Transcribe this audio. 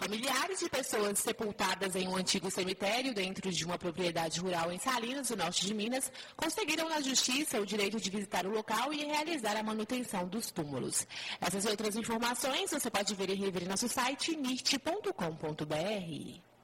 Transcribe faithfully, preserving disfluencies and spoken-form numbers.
Familiares de pessoas sepultadas em um antigo cemitério dentro de uma propriedade rural em Salinas, no norte de Minas, conseguiram na justiça o direito de visitar o local e realizar a manutenção dos túmulos. Essas e outras informações você pode ver e rever em nosso site nirte ponto com ponto br.